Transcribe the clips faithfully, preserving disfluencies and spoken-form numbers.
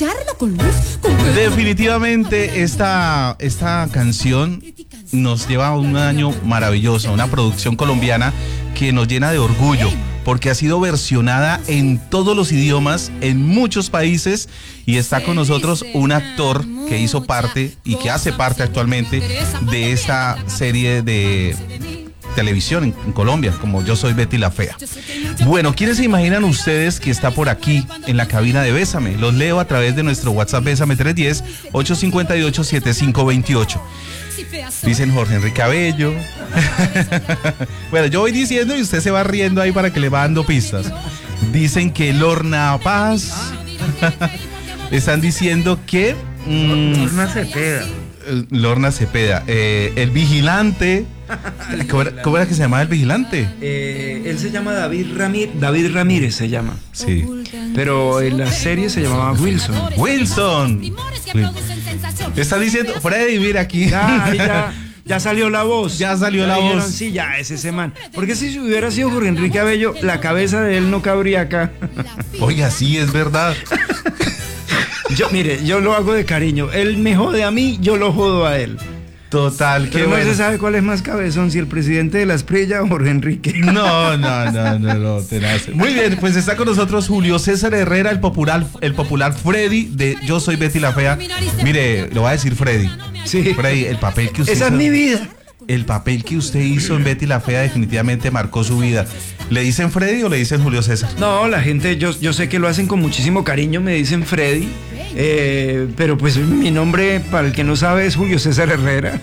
Charlo con luz, con... Definitivamente esta, esta canción nos lleva a un año maravilloso, a una producción colombiana que nos llena de orgullo, porque ha sido versionada en todos los idiomas, en muchos países, y está con nosotros un actor que hizo parte y que hace parte actualmente de esta serie de televisión en, en Colombia, como Yo Soy Betty la Fea. Bueno, ¿quiénes se imaginan ustedes que está por aquí en la cabina de Bésame? Los leo a través de nuestro WhatsApp Bésame tres uno cero, ocho cinco ocho, siete cinco dos ocho. Dicen Jorge Enrique Abello. Bueno, yo voy diciendo y usted se va riendo ahí para que le va dando pistas. Dicen que Lorna Paz. Están diciendo que mmm, Lorna Cepeda. Lorna Cepeda, eh, el vigilante. ¿Cómo era, ¿Cómo era que se llamaba el vigilante? Eh, él se llama David Ramírez, David Ramírez se llama. Sí. Pero en la serie se llamaba Wilson. Wilson. Está diciendo, Freddy, mira aquí. Ya, ya, ya salió la voz. Ya salió ya la dijeron, voz. Sí, ya es ese man. Porque si hubiera sido Jorge Enrique Abello, la cabeza de él no cabría acá. Oiga, sí, es verdad. Yo, mire, yo lo hago de cariño. Él me jode a mí, yo lo jodo a él. Total, Pero qué no bueno. se sabe cuál es más cabezón, si el presidente de la Esprilla o Jorge Enrique. No, no, no, no, no, tenaz. Muy bien, pues está con nosotros Julio César Herrera, el popular, el popular Freddy de Yo Soy Betty la Fea. Mire, lo va a decir Freddy. Sí. Freddy, el papel que usted Esa hizo, es mi vida. El papel que usted hizo en Betty la Fea definitivamente marcó su vida. ¿Le dicen Freddy o le dicen Julio César? No, la gente, yo, yo sé que lo hacen con muchísimo cariño, me dicen Freddy. Eh, pero pues mi nombre, para el que no sabe, es Julio César Herrera.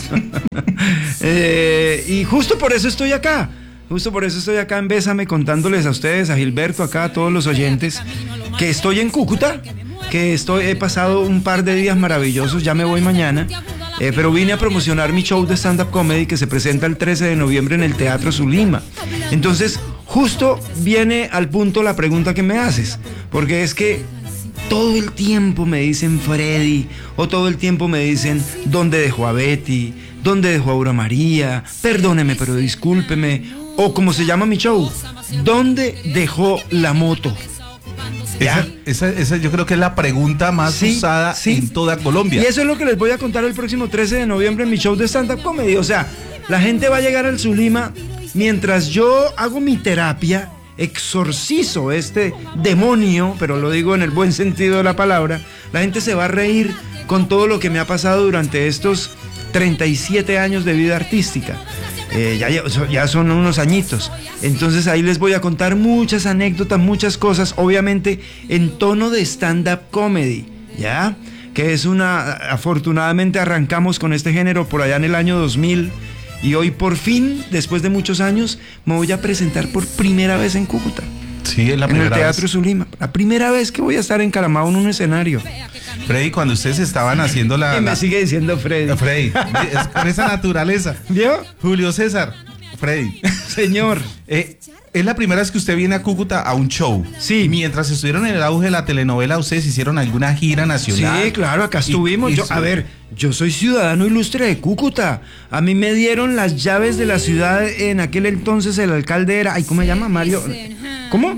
eh, y justo por eso estoy acá. Justo por eso estoy acá en Bésame contándoles a ustedes, a Gilberto, acá a todos los oyentes, que estoy en Cúcuta, que estoy, he pasado un par de días maravillosos, ya me voy mañana. Eh, pero vine a promocionar mi show de stand-up comedy que se presenta el trece de noviembre en el Teatro Zulima. Entonces, justo viene al punto la pregunta que me haces, porque es que todo el tiempo me dicen Freddy, o todo el tiempo me dicen ¿dónde dejó a Betty? ¿Dónde dejó a Aura María? Perdóneme, pero discúlpeme. O como se llama mi show, ¿dónde dejó la moto? Esa, esa, esa yo creo que es la pregunta más Sí, usada sí. en toda Colombia. Y eso es lo que les voy a contar el próximo trece de noviembre en mi show de stand-up comedy. O sea, la gente va a llegar al Zulima mientras yo hago mi terapia, exorcizo este demonio, pero lo digo en el buen sentido de la palabra. La gente se va a reír con todo lo que me ha pasado durante estos treinta y siete años de vida artística. Eh, ya, ya son unos añitos. Entonces ahí les voy a contar muchas anécdotas, muchas cosas, obviamente en tono de stand-up comedy, ¿ya? Que es una... Afortunadamente arrancamos con este género por allá en el año dos mil y hoy por fin, después de muchos años, me voy a presentar por primera vez en Cúcuta. Sí, es la en primera el Teatro vez. Zulima. La primera vez que voy a estar encaramado en un escenario. Freddy, cuando ustedes estaban haciendo la... Y me la- sigue diciendo Freddy. Freddy, es con esa naturaleza. ¿Vio? Julio César, Freddy. Señor. Eh, es la primera vez que usted viene a Cúcuta a un show. Sí. Mientras estuvieron en el auge de la telenovela, ¿ustedes hicieron alguna gira nacional? Sí, claro, acá estuvimos. Y- y Yo, su- a ver, yo soy ciudadano ilustre de Cúcuta. A mí me dieron las llaves de la ciudad en aquel entonces. El alcalde era, ay, ¿cómo se llama? Mario. ¿Cómo?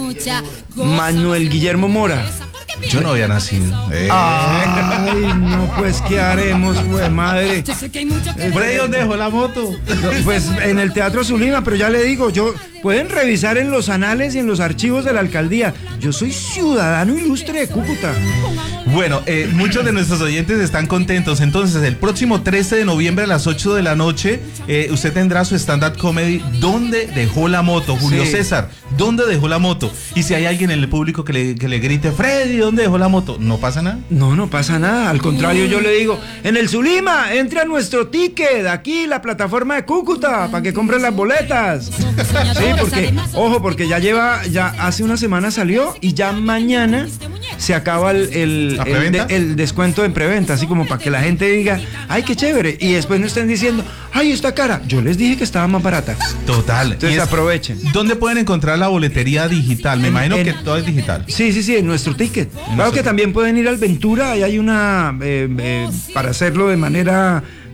Manuel Guillermo Mora. Yo no había nacido. Eh. Ay, no, pues, ¿qué haremos, güey, madre? Freddy, ¿dónde dejó la moto? No, pues en el Teatro Zulima, pero ya le digo, yo pueden revisar en los anales y en los archivos de la alcaldía. Yo soy ciudadano ilustre de Cúcuta. Bueno, eh, muchos de nuestros oyentes están contentos. Entonces, el próximo trece de noviembre a las ocho de la noche, eh, usted tendrá su stand-up comedy ¿Dónde dejó la moto? Julio Sí. César, ¿dónde dejó la moto? Y si hay alguien en el público que le, que le grite, Freddy, ¿dónde dejó la moto? ¿No pasa nada? No, no pasa nada. Al contrario, yo le digo, en el Zulima, entre a nuestro ticket, aquí, la plataforma de Cúcuta, para que compren las boletas. Sí, porque, ojo, porque ya lleva, ya hace una semana salió y ya mañana se acaba el, el, ¿La el, preventa? de- el descuento en preventa, así como para que la gente diga, ay, qué chévere. Y después no estén diciendo, ay, está cara. Yo les dije que estaba más barata. Total. Entonces Y es- aprovechen. ¿Dónde pueden encontrar la boletería digital? Me En- imagino en- que todo es digital. Sí, sí, sí, en nuestro ticket. Claro nuestro que ticket. también pueden ir al Ventura, ahí hay una, eh, eh, para hacerlo de manera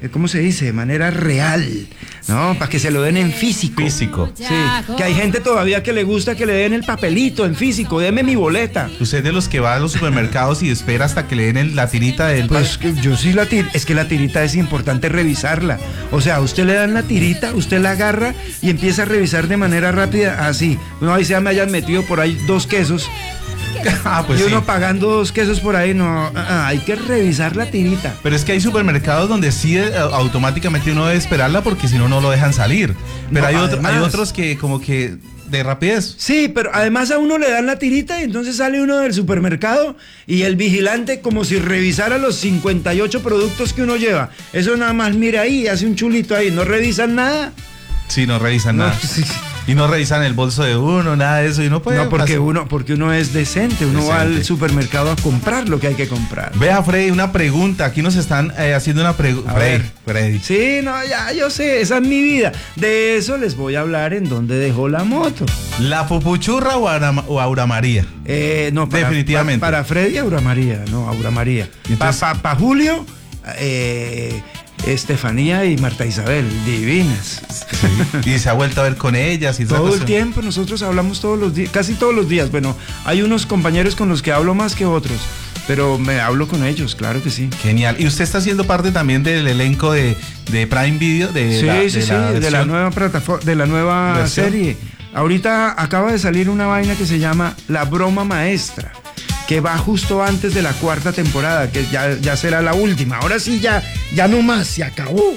¿cómo se dice? De manera real, ¿no? Para que se lo den en físico. Físico. Sí, que hay gente todavía que le gusta que le den el papelito en físico, deme mi boleta. Usted es de los que va a los supermercados y espera hasta que le den el- la tirita del... Pues que yo sí la tir es que la tirita es importante revisarla. O sea, usted le dan la tirita, usted la agarra y empieza a revisar de manera rápida, así. No, ahí se me hayan metido por ahí dos quesos. Ah, pues y uno sí. pagando dos quesos por ahí, no, ah, hay que revisar la tirita. Pero es que hay supermercados donde sí eh, automáticamente uno debe esperarla porque si no, no lo dejan salir. Pero No, hay, otro- hay además- otros que como que de rapidez. Sí, pero además a uno le dan la tirita y entonces sale uno del supermercado y el vigilante como si revisara los cincuenta y ocho productos que uno lleva. Eso nada más mira ahí, hace un chulito ahí, no revisan nada. Sí, no revisan No, nada. sí. Y no revisan el bolso de uno, nada de eso. Y no puede No, porque pasar. uno, porque uno es decente, uno va Decente. al supermercado a comprar lo que hay que comprar. Vea, Freddy, una pregunta. Aquí nos están eh, haciendo una pregunta. A Freddy, ver. Freddy. Sí, no, ya, yo sé, esa es mi vida. De eso les voy a hablar en donde dejó la moto. ¿La Pupuchurra o, Aura, o Aura María? Eh, no, para, Definitivamente. Para, para Freddy, Aura María, no, Aura María. Para Entonces- pa, pa Julio, eh, Estefanía y Marta Isabel, divinas. Y se ha vuelto a ver con ellas. Y esa Todo el cuestión. tiempo, nosotros hablamos todos los días, casi todos los días. Bueno, hay unos compañeros con los que hablo más que otros, pero me hablo con ellos, claro que sí. Genial. ¿Y usted está haciendo parte también del elenco de, de Prime Video? De Sí, la, sí, de sí, la de la versión? nueva plataforma, de la nueva ¿Versión? serie. Ahorita acaba de salir una vaina que se llama La Broma Maestra, que va justo antes de la cuarta temporada, que ya, ya será la última. Ahora sí, ya, ya no más, se acabó.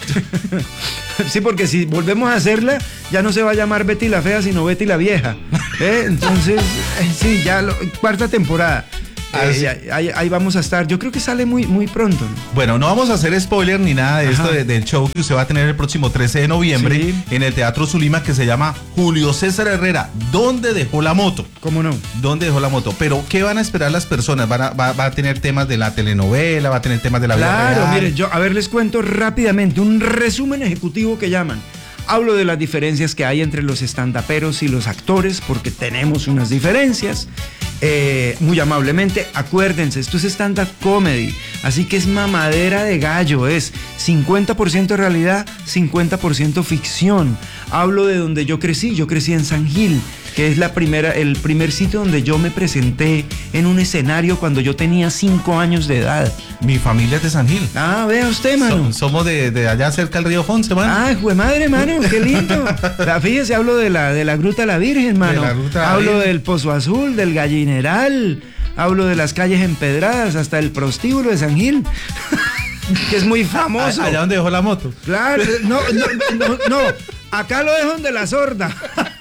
Sí, porque si volvemos a hacerla, ya no se va a llamar Betty la Fea, sino Betty la Vieja. ¿Eh? Entonces, eh, sí, ya, lo- cuarta temporada. Ah, Eh, sí. ahí, ahí vamos a estar. Yo creo que sale muy, muy pronto, ¿no? Bueno, no vamos a hacer spoiler ni nada de Ajá. esto de- del show que usted va a tener el próximo trece de noviembre Sí. en el Teatro Zulima, que se llama Julio César Herrera. ¿Dónde dejó la moto? ¿Cómo no? ¿Dónde dejó la moto? Pero, ¿qué van a esperar las personas? ¿Van a, va, va a tener temas de la telenovela? ¿Va a tener temas de la vida Claro, real? mire, yo, a ver, les cuento rápidamente un resumen ejecutivo que llaman. Hablo de las diferencias que hay entre los estandaperos y los actores, porque tenemos unas diferencias. Eh, muy amablemente, acuérdense, esto es stand-up comedy, así que es mamadera de gallo, es cincuenta por ciento realidad, cincuenta por ciento ficción. Hablo de donde yo crecí, yo crecí en San Gil, que es la primera, el primer sitio donde yo me presenté en un escenario cuando yo tenía cinco años de edad. Mi familia es de San Gil. Ah, vea usted, mano. So- somos de, de allá cerca del río Fonce, mano. Ah, jue madre, mano, qué lindo. La, fíjese, hablo de la, de la Gruta La Virgen, mano. De la Gruta La hablo Virgen. del Pozo Azul, del Gallineral. Hablo de las calles empedradas, hasta el prostíbulo de San Gil, que es muy famoso. A- allá donde dejó la moto. Claro, no, no, no, no. Acá lo dejan de la sorda.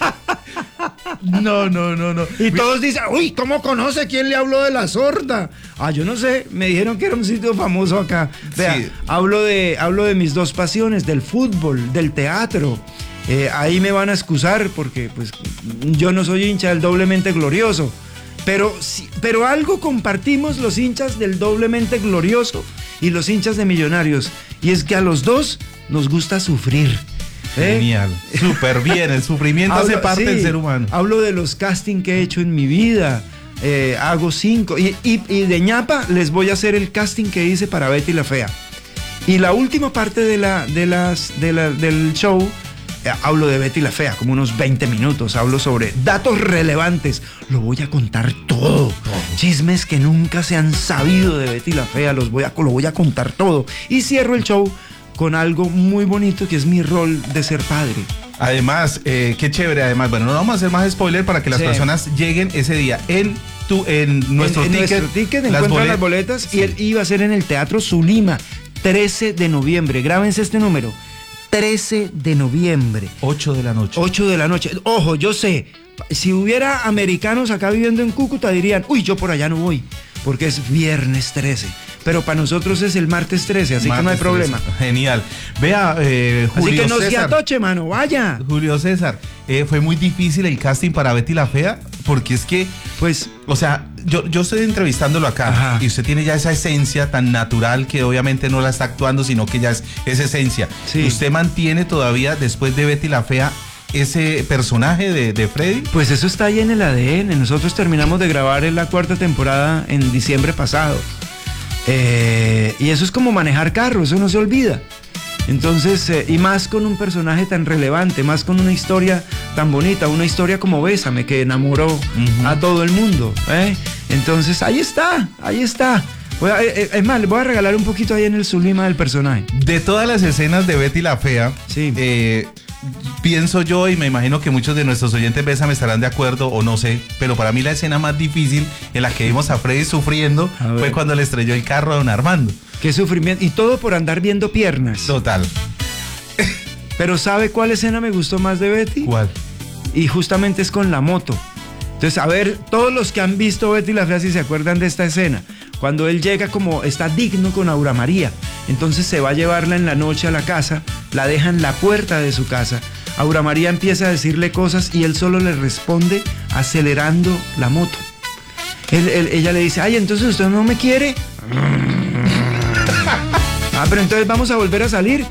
No, no, no, no. Y todos dicen, uy, ¿cómo conoce quién le habló de la sorda? Ah, yo no sé, me dijeron que era un sitio famoso acá. Vea, Sí. hablo de, hablo de mis dos pasiones, del fútbol, del teatro. Eh, ahí me van a excusar porque pues yo no soy hincha del doblemente glorioso. Pero, sí- pero algo compartimos los hinchas del doblemente glorioso y los hinchas de Millonarios. Y es que a los dos nos gusta sufrir. ¿eh? Genial. Súper bien. El sufrimiento hace parte sí, del ser humano. Hablo de los castings que he hecho en mi vida. Eh, hago cinco. Y, y- y de ñapa les voy a hacer el casting que hice para Betty la Fea. Y la última parte de la, de las, de la- del show, eh, hablo de Betty la Fea, como unos veinte minutos. Hablo sobre datos relevantes. Lo voy a contar todo. Chismes que nunca se han sabido de Betty la Fea. Los voy a, lo voy a contar todo. Y cierro el show con algo muy bonito que es mi rol de ser padre. Además, eh, qué chévere. Además, bueno, no vamos a hacer más spoiler para que las Sí. personas lleguen ese día en tu, en nuestro en, en ticket. nuestro ticket las encuentran bolet- las boletas Sí. y él iba a ser en el Teatro Zulima, trece de noviembre. Grábense este número, trece de noviembre, ocho de la noche. ocho de la noche. Ojo, yo sé, si hubiera americanos acá viviendo en Cúcuta dirían, uy, yo por allá no voy, porque es viernes trece. Pero para nosotros es el martes trece, así que no hay Martes problema. trece. Genial. Vea, eh, Así Julio que no se César. atoche, mano, vaya. Julio César, eh, fue muy difícil el casting para Betty la Fea, porque es que, Pues, o sea, yo, yo estoy entrevistándolo acá Ajá. y usted tiene ya esa esencia tan natural que obviamente no la está actuando, sino que ya es, es esencia. Sí. ¿Usted mantiene todavía, después de Betty la Fea, ese personaje de, de Freddy? pues eso está ahí en el A D N. Nosotros terminamos de grabar en la cuarta temporada en diciembre pasado. Eh, y eso es como manejar carro, eso no se olvida. Entonces, eh, y más con un personaje tan relevante, más con una historia tan bonita, una historia como Bésame, que enamoró uh-huh. a todo el mundo. ¿eh? Entonces, ahí está, ahí está. Voy a, eh, es más, le voy a regalar un poquito ahí en el Zulima del personaje. De todas las escenas de Betty la Fea, sí. eh, pienso yo, y me imagino que muchos de nuestros oyentes Bésame estarán de acuerdo o no sé, pero para mí la escena más difícil en la que vimos a Freddy sufriendo fue cuando le estrelló el carro a don Armando. Qué sufrimiento, y todo por andar viendo piernas. Total. Pero ¿sabe cuál escena me gustó más de Betty? ¿Cuál? Y justamente es con la moto. Entonces, a ver, todos los que han visto Betty la Fea, si se acuerdan de esta escena, cuando él llega como está digno con Aura María, entonces se va a llevarla en la noche a la casa, la deja en la puerta de su casa, Aura María empieza a decirle cosas y él solo le responde acelerando la moto. Él, él, ella le dice, ay, entonces usted no me quiere. Ah, pero entonces vamos a volver a salir.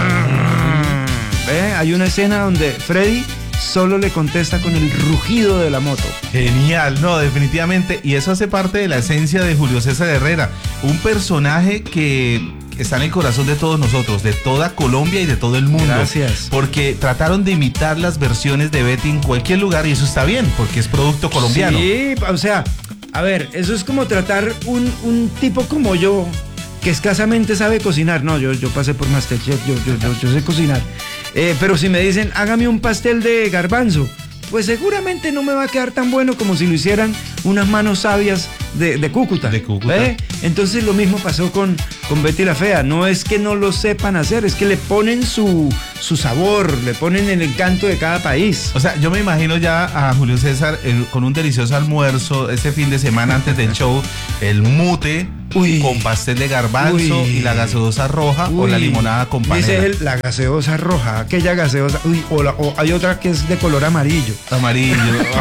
¿Ve? Hay una escena donde Freddy solo le contesta con el rugido de la moto. Genial, no, definitivamente. Y eso hace parte de la esencia de Julio César Herrera. Un personaje que está en el corazón de todos nosotros, de toda Colombia y de todo el mundo. Gracias. Porque trataron de imitar las versiones de Betty en cualquier lugar y eso está bien, porque es producto colombiano. Sí, o sea, a ver, eso es como tratar un, un tipo como yo, que escasamente sabe cocinar. No, yo, yo pasé por Masterchef, yo, yo, yo, yo sé cocinar. Eh, pero si me dicen, hágame un pastel de garbanzo, pues seguramente no me va a quedar tan bueno como si lo hicieran unas manos sabias de, de Cúcuta. De Cúcuta. ¿Eh? Entonces lo mismo pasó con, con Betty la Fea. No es que no lo sepan hacer, es que le ponen su, su sabor, le ponen el encanto de cada país. O sea, yo me imagino ya a Julio César el, con un delicioso almuerzo este fin de semana antes del show, el mute uy, con pastel de garbanzo uy, y la gaseosa roja uy, o la limonada con panela. Dice él, la gaseosa roja, aquella gaseosa, uy, o, la, o hay otra que es de color amarillo. Amarillo.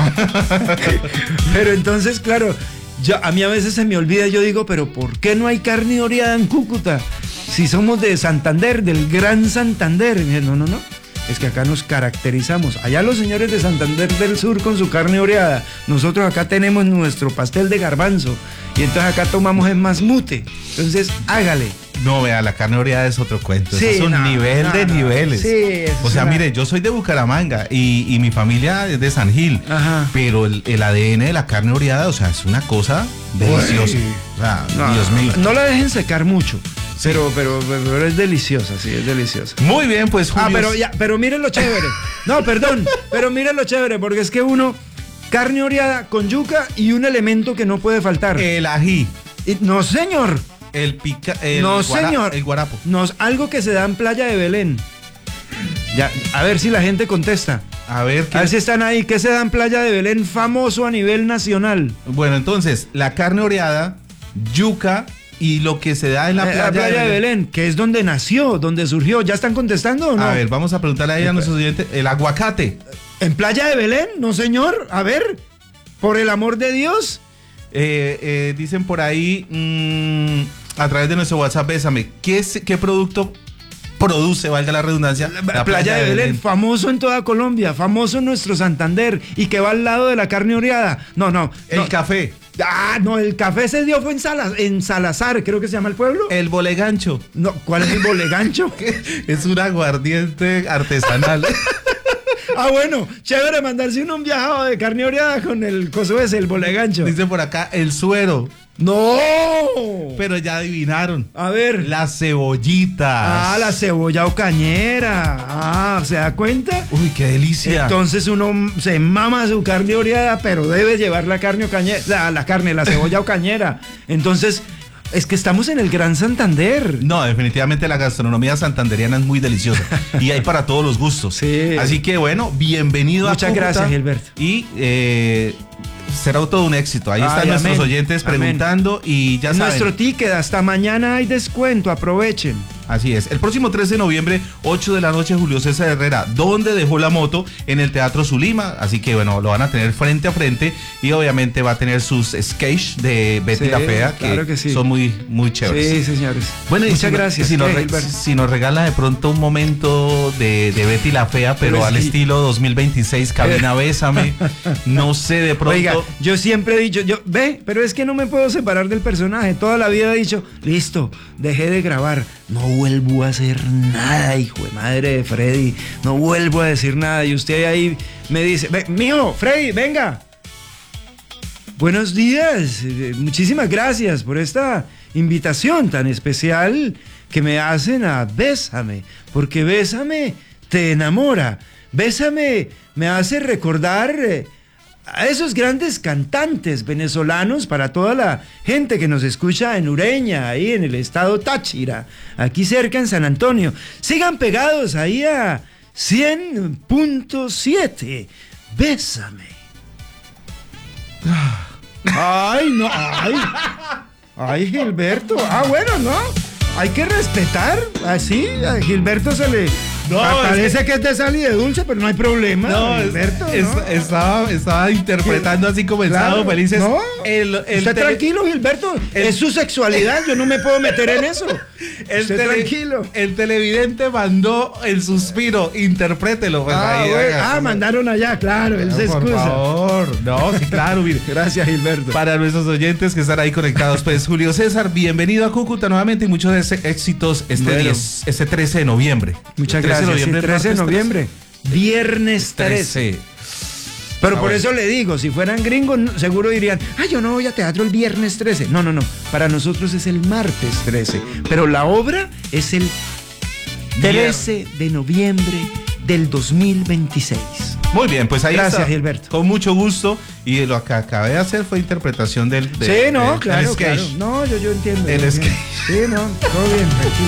Pero entonces, claro, yo, a mí a veces se me olvida, yo digo, pero ¿por qué no hay carne oreada en Cúcuta? Si somos de Santander, del Gran Santander. Y dije, no, no, no, es que acá nos caracterizamos. Allá los señores de Santander del Sur con su carne oreada, nosotros acá tenemos nuestro pastel de garbanzo y entonces acá tomamos es más mute. Entonces, hágale. No, vea, la carne oreada es otro cuento. Sí, es un no, nivel no, de no, niveles. Sí, o sea, una... mire, yo soy de Bucaramanga y, y mi familia es de San Gil. Ajá. Pero el, el A D N de la carne oreada, o sea, es una cosa deliciosa. Uy. O sea, no, Dios mío. No la dejen secar mucho. Sí. Pero, pero, pero es deliciosa, sí, es deliciosa. Muy bien, pues, Julio. Ah, pero ya, pero miren lo chévere. No, perdón, pero miren lo chévere, porque es que uno, carne oreada con yuca y un elemento que no puede faltar. El ají. Y, no, señor. El pica, el no, guara, señor. El guarapo. No, algo que se da en Playa de Belén. Ya, a ver si la gente contesta. A ver, ¿qué? A ver si están ahí. ¿Qué se da en Playa de Belén famoso a nivel nacional? Bueno, entonces, la carne oreada, yuca y lo que se da en la eh, playa, la playa de, Belén. de Belén, que es donde nació, donde surgió. ¿Ya están contestando o no? A ver, vamos a preguntarle ahí a nuestros oyentes. El aguacate. ¿En Playa de Belén? No, señor. A ver, por el amor de Dios. Eh, eh, dicen por ahí, mmm, a través de nuestro WhatsApp, Bésame, ¿qué, es, qué producto produce, valga la redundancia? La, la playa, playa de Belén, Belén, famoso en toda Colombia, famoso en nuestro Santander y que va al lado de la carne oreada. No, no. El no. café. Ah, no, el café se dio fue en, Sala, en Salazar, creo que se llama el pueblo. El bolegancho. No, ¿cuál es el bolegancho? Es un aguardiente artesanal. Ah, bueno, chévere mandarse uno un viajado de carne oreada con el coso ese, el bolegancho. Dice por acá, el suero. ¡No! Pero ya adivinaron. A ver. Las cebollitas. Ah, la cebolla o cañera. Ah, ¿se da cuenta? Uy, qué delicia. Entonces uno se mama su carne oreada, pero debe llevar la carne o cañera. La, la carne, la cebolla o cañera. Entonces... Es que estamos en el Gran Santander. No, definitivamente la gastronomía santanderiana es muy deliciosa y hay para todos los gustos. Sí. Así que bueno, bienvenido Muchas a Cúcuta. Muchas gracias, Gilberto. Y eh, será todo un éxito. Ahí Ay, están nuestros amén. oyentes preguntando amén. y ya saben. Nuestro ticket, hasta mañana hay descuento, aprovechen. Así es. El próximo tres de noviembre, ocho de la noche, Julio César Herrera, ¿dónde dejó la moto? En el Teatro Zulima. Así que, bueno, lo van a tener frente a frente y obviamente va a tener sus sketches de Betty sí, la Fea, que, claro que sí. son muy, muy chéveres. Sí, señores. Bueno, muchas y si, gracias. Si nos, hey, re, si nos regala de pronto un momento de, de Betty la Fea, pero, pero al sí. estilo dos mil veintiséis, cabina Bésame, no sé, de pronto. Oiga, yo siempre he dicho, yo, ve, pero es que no me puedo separar del personaje. Toda la vida he dicho, listo, dejé de grabar. No vuelvo a hacer nada, hijo de madre de Freddy, no vuelvo a decir nada. Y usted ahí me dice, mijo, Freddy, venga. Buenos días, muchísimas gracias por esta invitación tan especial que me hacen a Bésame, porque Bésame te enamora, Bésame me hace recordar a esos grandes cantantes venezolanos, para toda la gente que nos escucha en Ureña, ahí en el estado Táchira, aquí cerca en San Antonio. Sigan pegados ahí a cien punto siete. Bésame. Ay, no, ay. Ay, Gilberto. Ah, bueno, no. Hay que respetar. Así, a Gilberto se le... No, parece es que... que es de sal y de dulce, pero no hay problema. No, Gilberto, es, ¿no? Es, estaba, estaba interpretando así como el Sábado Felices. No, el, el usted tele... tranquilo, Gilberto. El... Es su sexualidad, yo no me puedo meter en eso. El usted tele... tranquilo. El televidente mandó el suspiro, interprételo. Pues, ah, ahí, bueno. ah, mandaron allá, claro, él no, se excusa. Por favor, no, sí, claro, mire. Gracias, Gilberto. Para nuestros oyentes que están ahí conectados, pues Julio César, bienvenido a Cúcuta nuevamente y muchos éxitos este, bueno. diez, este trece de noviembre. Muchas gracias. Noviembre, sí, trece de noviembre, viernes trece. Pero ah, por bueno. eso le digo, si fueran gringos, seguro dirían, ah, yo no voy a teatro el viernes trece. No, no, no, para nosotros es el martes trece. Pero la obra es el trece de noviembre del dos mil veintiséis. Muy bien, pues ahí Gracias, está. Gilberto. Con mucho gusto. Y lo que acabé de hacer fue interpretación del... De, sí, no, de, claro, claro. No, yo, yo entiendo. El yo sketch. Sí, no, todo bien, tranquilo.